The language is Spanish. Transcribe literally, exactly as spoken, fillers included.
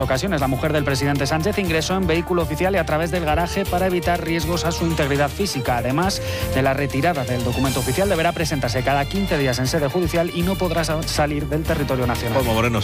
ocasiones, la mujer del presidente Sánchez ingresó en vehículo oficial y a través del garaje para evitar riesgos a su integridad física. Además de la retirada del documento oficial, deberá presentarse cada quince días en sede judicial y no podrá salir del territorio nacional. Como Moreno.